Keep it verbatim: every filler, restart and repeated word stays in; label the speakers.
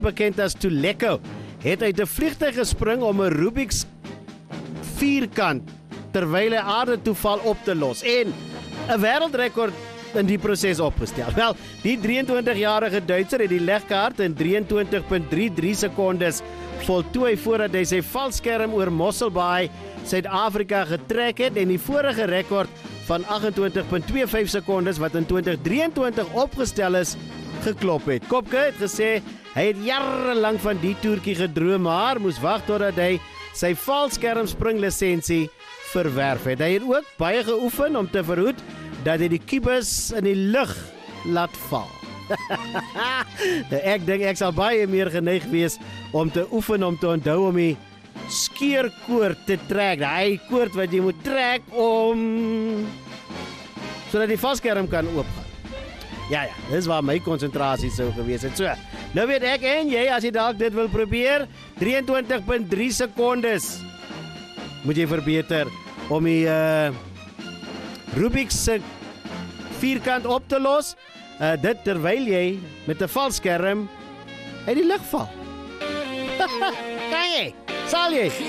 Speaker 1: bekend as Tuleko, het uit 'n vliegtuig gespring om 'n Rubik's vierkant terwyl hy aarde toe val op te los en 'n wêreldrekord in die proses opgestel. Wel, die drieëntwintigjarige Duitser het die legkaart in drieëntwintig komma drie drie sekondes voltooi voordat hy sy valskerm oor Mossel Bay, Suid-Afrika getrek het en die vorige rekord van agentwintig komma twee vyf sekondes wat in twintig drieëntwintig opgestel is, geklop het. Kopke het gesê hy het jare lank van die toertjie gedroom, maar moes wag totdat hy sy valskermspringlisensie verwerf het. Hy het ook baie geoefen om te verhoed dat hy die kubus in die lug laat val. Ek dink ek sal baie meer geneig wees om te oefen om te onthou om die skeerkoord te trek. Daai koord wat jy moet trek om sodat die valskerm kan oopgaan. Ja ja, dis waar my konsentrasie sou gewees het. So, nou weet ek en jy, as jy dalk dit wil probeer, drieëntwintig komma drie sekondes moet jy verbeter om die uh, Rubik's vierkant op te los, uh, dit terwyl jy met 'n valskerm uit die lug val. Kan jy? Sal jy?